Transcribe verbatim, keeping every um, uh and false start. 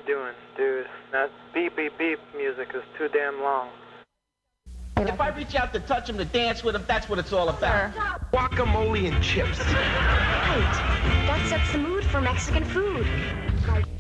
doing, dude. That beep, beep, beep music is too damn long. If I reach out to touch him, to dance with him, that's what it's all about. Sure. Guacamole and chips. Right. That sets the mood for Mexican food.